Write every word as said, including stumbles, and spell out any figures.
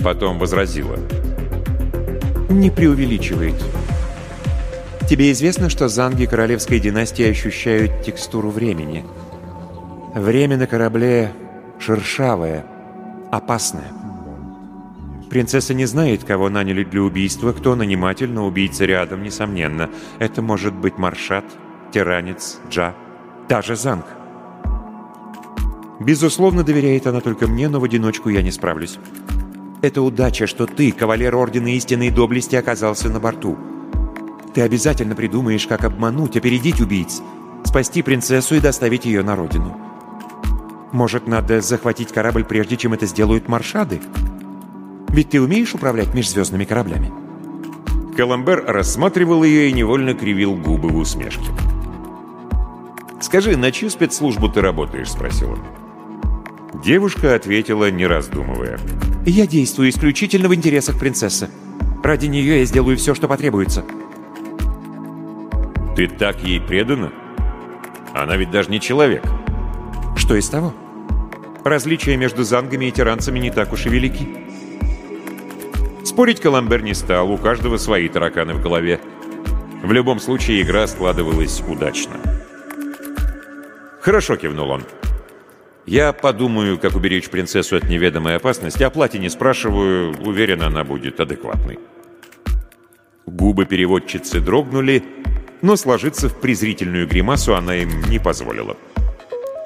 Потом возразила. Не преувеличивает. Тебе известно, что занги королевской династии ощущают текстуру времени? Время на корабле шершавое, опасное. Принцесса не знает, кого наняли для убийства, кто наниматель, но убийца рядом, несомненно. Это может быть Маршат, Тиранец, Джа, даже Занг. Безусловно, доверяет она только мне, но в одиночку я не справлюсь. Это удача, что ты, кавалер Ордена Истинной Доблести, оказался на борту. Ты обязательно придумаешь, как обмануть, опередить убийц, спасти принцессу и доставить ее на родину. Может, надо захватить корабль, прежде чем это сделают маршады? Ведь ты умеешь управлять межзвездными кораблями?» Коломбер рассматривал ее и невольно кривил губы в усмешке. «Скажи, на чью спецслужбу ты работаешь?» — спросил он. Девушка ответила, не раздумывая. «Я действую исключительно в интересах принцессы. Ради нее я сделаю все, что потребуется». «Ты так ей предана? Она ведь даже не человек». «Что из того? Различия между зангами и тиранцами не так уж и велики». Спорить Коломбер не стал, у каждого свои тараканы в голове. В любом случае, игра складывалась удачно. «Хорошо», — кивнул он. «Я подумаю, как уберечь принцессу от неведомой опасности. О плате не спрашиваю, уверен, она будет адекватной». Губы переводчицы дрогнули, но сложиться в презрительную гримасу она им не позволила.